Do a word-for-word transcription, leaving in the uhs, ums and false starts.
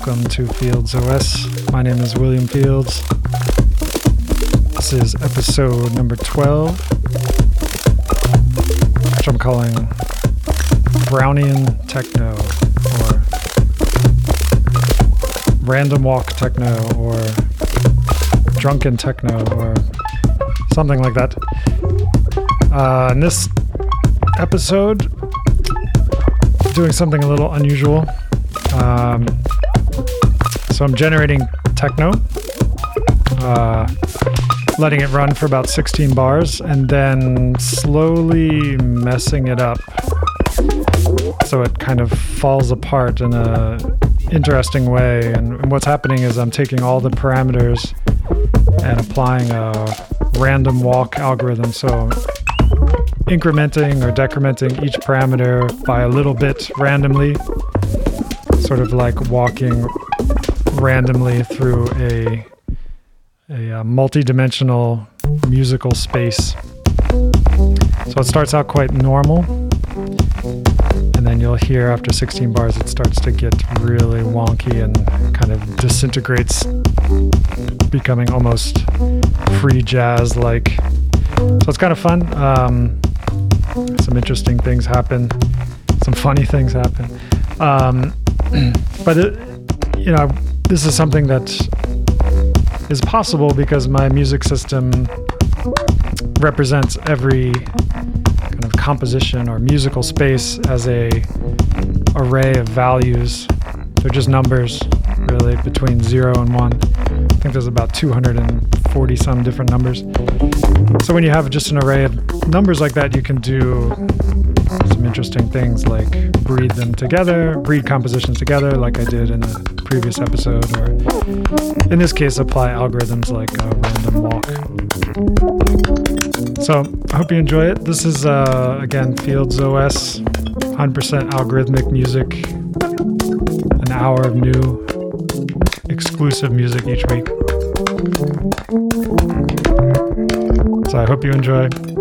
Welcome to Fields O S. My name is William Fields. This is episode number twelve, which I'm calling Brownian Techno, or Random Walk Techno, or Drunken Techno, or something like that. Uh, in this episode, doing something a little unusual. Um, so I'm generating techno, uh, letting it run for about sixteen bars, and then slowly messing it up so it kind of falls apart in a interesting way. And, and what's happening is I'm taking all the parameters and applying a random walk algorithm. So incrementing or decrementing each parameter by a little bit randomly, sort of like walking randomly through a, a, a multi-dimensional musical space. So it starts out quite normal, and then you'll hear after sixteen bars it starts to get really wonky and kind of disintegrates, becoming almost free jazz-like. So it's kind of fun. Um, some interesting things happen. Some funny things happen. Um, but, it, you know, this is something that is possible because my music system represents every kind of composition or musical space as a array of values. They're just numbers, really, between zero and one. I think there's about two hundred forty some different numbers. So when you have just an array of numbers like that, you can do some interesting things like breed them together, breed compositions together like I did in a previous episode, or in this case apply algorithms like a random walk. So I hope you enjoy it. This is uh, again Fields O S, one hundred percent algorithmic music, an hour of new exclusive music each week. So I hope you enjoy.